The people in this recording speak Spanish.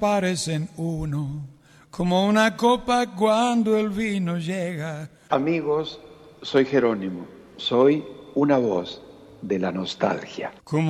parecen uno, como una copa cuando el vino llega. Amigos, soy Jerónimo, soy una voz de la nostalgia. Como